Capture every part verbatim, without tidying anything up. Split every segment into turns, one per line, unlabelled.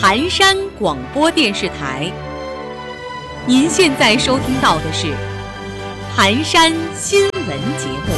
盘山广播电视台，您现在收听到的是盘山新闻节目。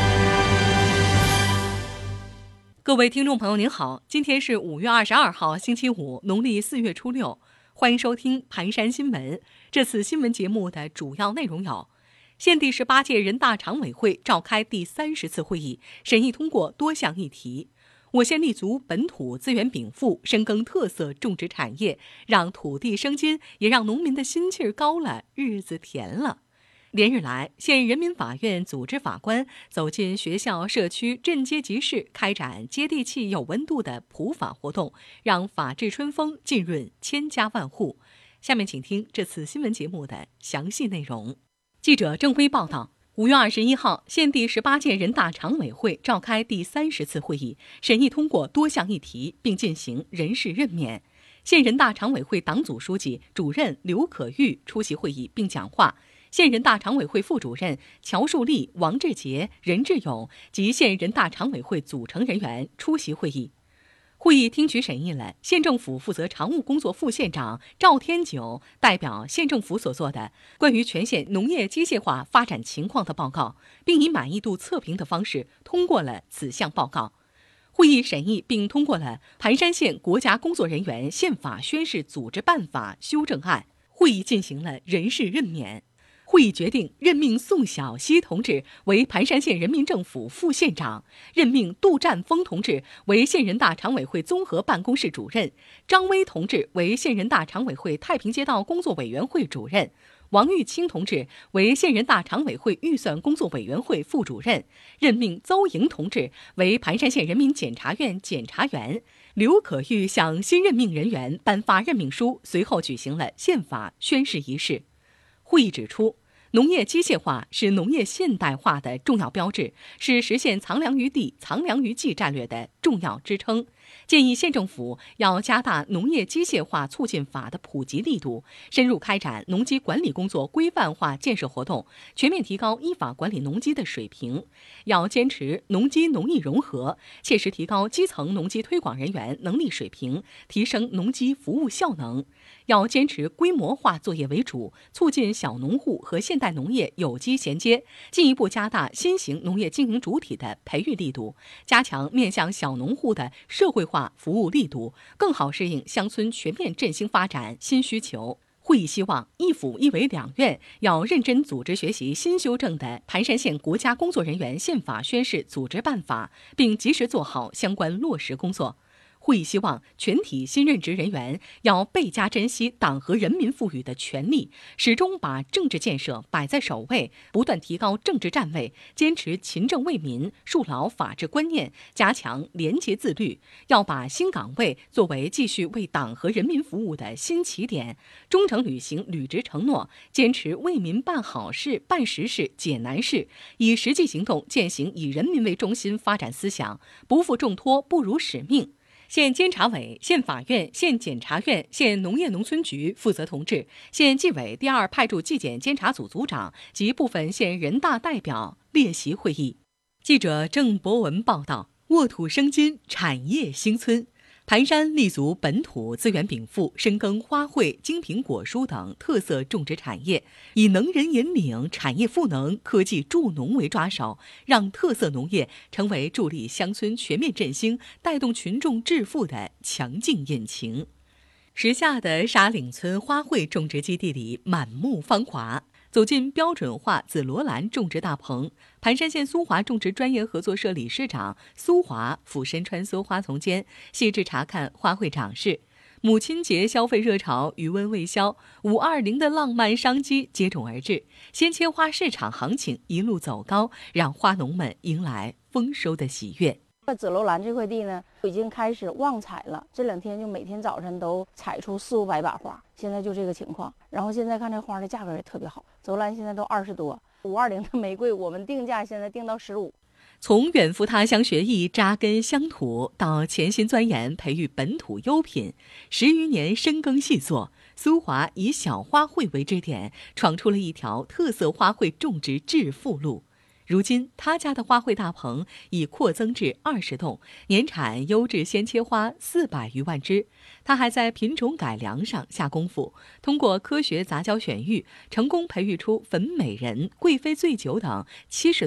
各位听众朋友您好，今天是五月二十二号星期五，农历四月初六，欢迎收听盘山新闻。这次新闻节目的主要内容有：现第十八届人大常委会召开第三十次会议，审议通过多项议题。我县立足本土资源禀赋，深耕特色种植产业，让土地生金，也让农民的心气儿高了，日子甜了。连日来，县人民法院组织法官走进学校、社区、镇街集市，开展接地气、有温度的普法活动，让法治春风浸润千家万户。下面请听这次新闻节目的详细内容。记者郑辉报道。五月二十一号，县第十八届人大常委会召开第三十次会议，审议通过多项议题，并进行人事任免。县人大常委会党组书记、主任刘可玉出席会议并讲话。县人大常委会副主任乔树立、王志杰、任志勇及县人大常委会组成人员出席会议。会议听取审议了县政府负责常务工作副县长赵天九代表县政府所做的关于全县农业机械化发展情况的报告，并以满意度测评的方式通过了此项报告。会议审议并通过了盘山县国家工作人员宪法宣誓组织办法修正案。会议进行了人事任免。会议决定任命宋晓溪同志为盘山县人民政府副县长，任命杜占峰同志为县人大常委会综合办公室主任，张威同志为县人大常委会太平街道工作委员会主任，王玉清同志为县人大常委会预算工作委员会副主任，任命邹莹同志为盘山县人民检察院检察员。刘可玉向新任命人员颁发任命书，随后举行了宪法宣誓仪式。会议指出，农业机械化是农业现代化的重要标志，是实现藏粮于地、藏粮于技战略的重要支撑。建议县政府要加大农业机械化促进法的普及力度，深入开展农机管理工作规范化建设活动，全面提高依法管理农机的水平。要坚持农机农艺融合，切实提高基层农机推广人员能力水平，提升农机服务效能。要坚持规模化作业为主，促进小农户和现代农业有机衔接，进一步加大新型农业经营主体的培育力度，加强面向小农户的社会化服务力度，更好适应乡村全面振兴发展新需求。会议希望一府一委两院要认真组织学习新修正的盘山县国家工作人员宪法宣誓组织办法，并及时做好相关落实工作。会议希望全体新任职人员要倍加珍惜党和人民赋予的权利，始终把政治建设摆在首位，不断提高政治站位，坚持勤政为民，树牢法治观念，加强廉洁自律。要把新岗位作为继续为党和人民服务的新起点，忠诚履行履职承诺，坚持为民办好事、办实事、解难事，以实际行动践行以人民为中心发展思想，不负重托，不辱使命。县监察委、县法院、县检察院、县农业农村局负责同志、县纪委第二派驻纪检监察组组长及部分县人大代表列席会议。记者郑博文报道：沃土生金，产业兴村。盘山立足本土资源禀赋，深耕花卉、精品果蔬等特色种植产业，以能人引领、产业赋能、科技助农为抓手，让特色农业成为助力乡村全面振兴、带动群众致富的强劲引擎。时下的沙岭村花卉种植基地里满目芳华。走进标准化紫罗兰种植大棚，盘山县苏华种植专业合作社理事长苏华俯身穿梭花丛间，细致查看花卉长势。母亲节消费热潮余温未消，五二零的浪漫商机接踵而至，鲜切花市场行情一路走高，让花农们迎来丰收的喜悦。
紫罗兰这块地呢，已经开始旺采了。这两天就每天早晨都采出四五百把花，现在就这个情况。然后现在看这花的价格也特别好，紫罗兰现在都二十多，五二零的玫瑰我们定价现在定到十五。
从远赴他乡学艺、扎根乡土，到潜心钻研培育本土优品，十余年深耕细作，苏华以小花卉为支点，闯出了一条特色花卉种植致富路。 如今，他家的花卉大棚已扩增至二十栋，年产优质鲜切花四百余万枝。他还在品种改良上下功夫，通过科学杂交选育，成功培育出粉美人、贵妃醉酒等七十